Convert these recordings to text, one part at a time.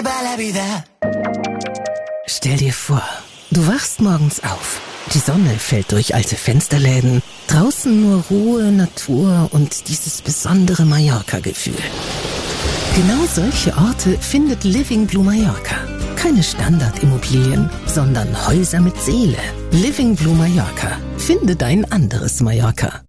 viva la vida. Stell dir vor, du wachst morgens auf. Die Sonne fällt durch alte Fensterläden. Draußen nur Ruhe, Natur und dieses besondere Mallorca-Gefühl. Genau solche Orte findet Living Blue Mallorca. Keine Standardimmobilien, sondern Häuser mit Seele. Living Blue Mallorca. Finde dein anderes Mallorca.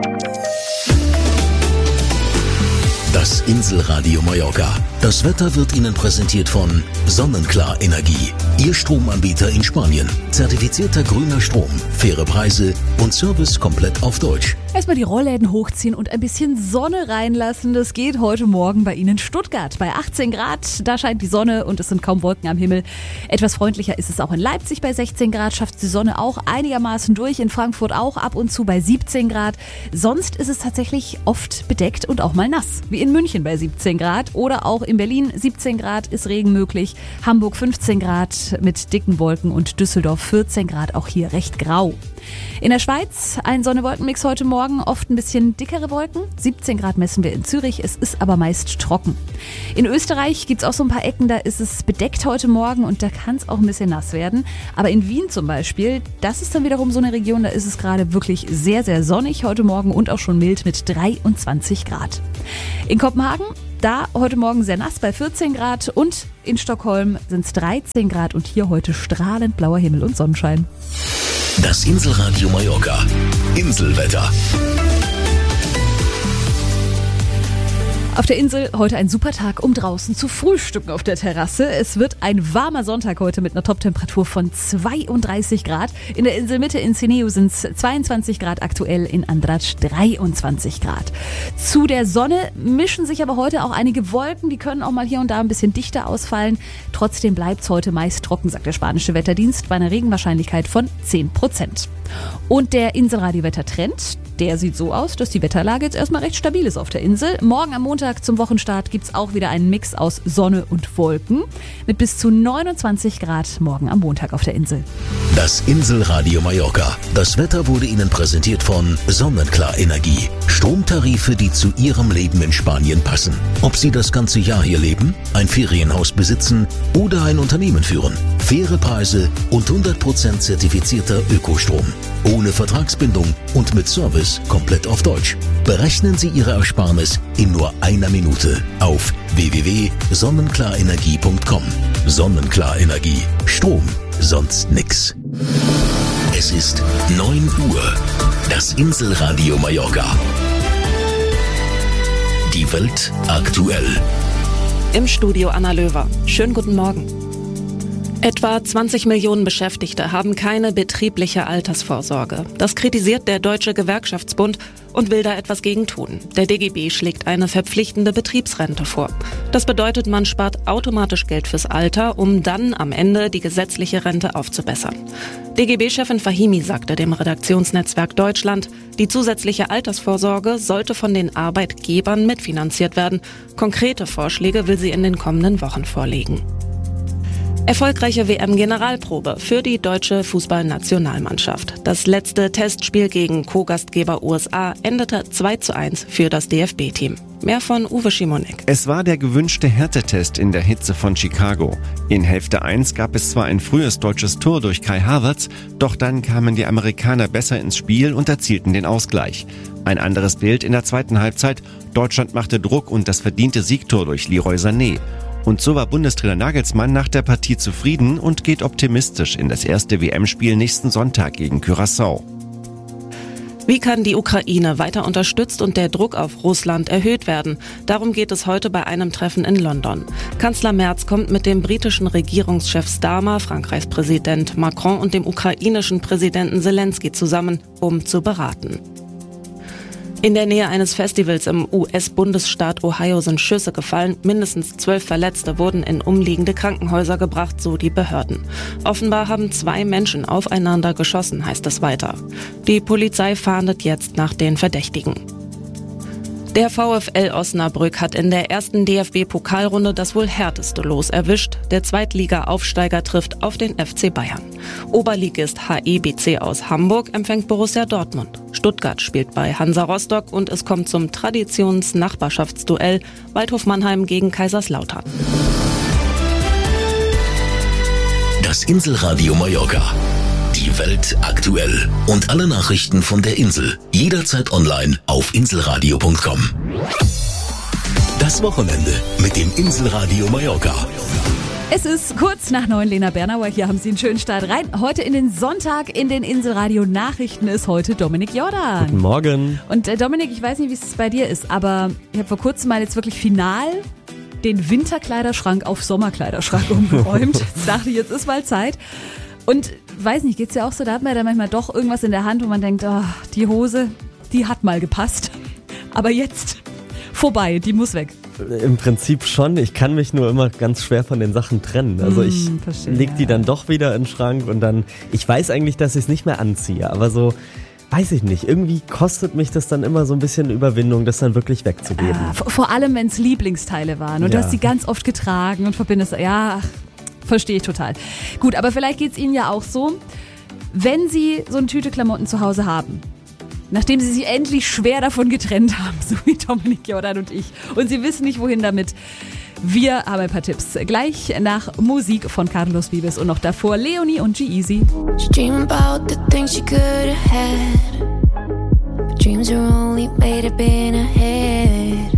Das Inselradio Mallorca. Das Wetter wird Ihnen präsentiert von Sonnenklar Energie. Ihr Stromanbieter in Spanien. Zertifizierter grüner Strom, faire Preise und Service komplett auf Deutsch. Erstmal die Rollläden hochziehen und ein bisschen Sonne reinlassen. Das geht heute Morgen bei Ihnen in Stuttgart. Bei 18 Grad, da scheint die Sonne und es sind kaum Wolken am Himmel. Etwas freundlicher ist es auch in Leipzig bei 16 Grad. Schafft die Sonne auch einigermaßen durch. In Frankfurt auch ab und zu bei 17 Grad. Sonst ist es tatsächlich oft bedeckt und auch mal nass. Wie in München bei 17 Grad oder auch in Berlin 17 Grad ist Regen möglich. Hamburg 15 Grad mit dicken Wolken und Düsseldorf 14 Grad, auch hier recht grau. In der Schweiz ein Sonne-Wolken-Mix heute Morgen, oft ein bisschen dickere Wolken. 17 Grad messen wir in Zürich, es ist aber meist trocken. In Österreich gibt es auch so ein paar Ecken, da ist es bedeckt heute Morgen und da kann es auch ein bisschen nass werden. Aber in Wien zum Beispiel, das ist dann wiederum so eine Region, da ist es gerade wirklich sehr, sehr sonnig heute Morgen und auch schon mild mit 23 Grad. In Kopenhagen, da heute Morgen sehr nass bei 14 Grad und in Stockholm sind es 13 Grad und hier heute strahlend blauer Himmel und Sonnenschein. Das Inselradio Mallorca. Inselwetter. Auf der Insel heute ein super Tag, um draußen zu frühstücken auf der Terrasse. Es wird ein warmer Sonntag heute mit einer Toptemperatur von 32 Grad. In der Inselmitte in Cineo sind es 22 Grad aktuell, in Andratx 23 Grad. Zu der Sonne mischen sich aber heute auch einige Wolken. Die können auch mal hier und da ein bisschen dichter ausfallen. Trotzdem bleibt es heute meist trocken, sagt der spanische Wetterdienst, bei einer Regenwahrscheinlichkeit von 10%. Und der Inselradio-Wettertrend, der sieht so aus, dass die Wetterlage jetzt erstmal recht stabil ist auf der Insel. Morgen am Montag zum Wochenstart gibt's auch wieder einen Mix aus Sonne und Wolken mit bis zu 29 Grad morgen am Montag auf der Insel. Das Inselradio Mallorca. Das Wetter wurde Ihnen präsentiert von Sonnenklar Energie. Stromtarife, die zu Ihrem Leben in Spanien passen. Ob Sie das ganze Jahr hier leben, ein Ferienhaus besitzen oder ein Unternehmen führen. Faire Preise und 100% zertifizierter Ökostrom. Ohne Vertragsbindung und mit Service komplett auf Deutsch. Berechnen Sie Ihre Ersparnis in nur einer Minute auf www.sonnenklarenergie.com. Sonnenklar Energie. Strom, sonst nix. Es ist 9 Uhr. Das Inselradio Mallorca. Die Welt aktuell. Im Studio Anna Löwer. Schönen guten Morgen. Etwa 20 Millionen Beschäftigte haben keine betriebliche Altersvorsorge. Das kritisiert der Deutsche Gewerkschaftsbund und will da etwas gegen tun. Der DGB schlägt eine verpflichtende Betriebsrente vor. Das bedeutet, man spart automatisch Geld fürs Alter, um dann am Ende die gesetzliche Rente aufzubessern. DGB-Chefin Fahimi sagte dem Redaktionsnetzwerk Deutschland, die zusätzliche Altersvorsorge sollte von den Arbeitgebern mitfinanziert werden. Konkrete Vorschläge will sie in den kommenden Wochen vorlegen. Erfolgreiche WM-Generalprobe für die deutsche Fußballnationalmannschaft. Das letzte Testspiel gegen Co-Gastgeber USA endete 2:1 für das DFB-Team. Mehr von Uwe Schimonek. Es war der gewünschte Härtetest in der Hitze von Chicago. In Hälfte 1 gab es zwar ein frühes deutsches Tor durch Kai Havertz, doch dann kamen die Amerikaner besser ins Spiel und erzielten den Ausgleich. Ein anderes Bild in der zweiten Halbzeit. Deutschland machte Druck und das verdiente Siegtor durch Leroy Sané. Und so war Bundestrainer Nagelsmann nach der Partie zufrieden und geht optimistisch in das erste WM-Spiel nächsten Sonntag gegen Curaçao. Wie kann die Ukraine weiter unterstützt und der Druck auf Russland erhöht werden? Darum geht es heute bei einem Treffen in London. Kanzler Merz kommt mit dem britischen Regierungschef Starmer, Frankreichs Präsident Macron und dem ukrainischen Präsidenten Zelensky zusammen, um zu beraten. In der Nähe eines Festivals im US-Bundesstaat Ohio sind Schüsse gefallen. Mindestens 12 Verletzte wurden in umliegende Krankenhäuser gebracht, so die Behörden. Offenbar haben 2 Menschen aufeinander geschossen, heißt es weiter. Die Polizei fahndet jetzt nach den Verdächtigen. Der VfL Osnabrück hat in der ersten DFB-Pokalrunde das wohl härteste Los erwischt. Der Zweitliga-Aufsteiger trifft auf den FC Bayern. Oberligist HEBC aus Hamburg empfängt Borussia Dortmund. Stuttgart spielt bei Hansa Rostock und es kommt zum Traditions-Nachbarschaftsduell Waldhof Mannheim gegen Kaiserslautern. ist Inselradio Mallorca. Die Welt aktuell. Und alle Nachrichten von der Insel. Jederzeit online auf inselradio.com. Das Wochenende mit dem Inselradio Mallorca. Es ist kurz nach 9, Lena Bernauer. Hier haben Sie einen schönen Start rein. Heute in den Sonntag in den Inselradio Nachrichten ist heute Dominik Jordan. Guten Morgen. Und Dominik, ich weiß nicht, wie es bei dir ist, aber ich habe vor kurzem mal jetzt wirklich final den Winterkleiderschrank auf Sommerkleiderschrank umgeräumt. Jetzt dachte ich, jetzt ist mal Zeit. Und weiß nicht, geht's ja auch so, da hat man ja dann manchmal doch irgendwas in der Hand, wo man denkt, oh, die Hose, die hat mal gepasst. Aber jetzt vorbei, die muss weg. Im Prinzip schon. Ich kann mich nur immer ganz schwer von den Sachen trennen. Also ich leg die dann doch wieder in den Schrank und dann, ich weiß eigentlich, dass ich es nicht mehr anziehe, aber so, weiß ich nicht, irgendwie kostet mich das dann immer so ein bisschen Überwindung, das dann wirklich wegzugeben. Vor allem, wenn es Lieblingsteile waren und du hast die ganz oft getragen und verbindest, verstehe ich total. Gut, aber vielleicht geht's Ihnen ja auch so, wenn Sie so eine Tüte Klamotten zu Hause haben, nachdem Sie sich endlich schwer davon getrennt haben, so wie Dominik Jordan und ich, und Sie wissen nicht, wohin damit. Wir haben ein paar Tipps. Gleich nach Musik von Carlos Vives und noch davor Leonie und G-Eazy. Dream about the things she could have had, but dreams are only made up in her head.